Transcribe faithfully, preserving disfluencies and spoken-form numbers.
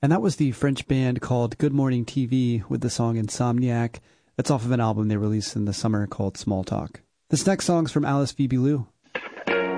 And that was the French band called Good Morning T V with the song Insomniac. That's off of an album they released in the summer called Small Talk. This next song's from Alice V B. Lou.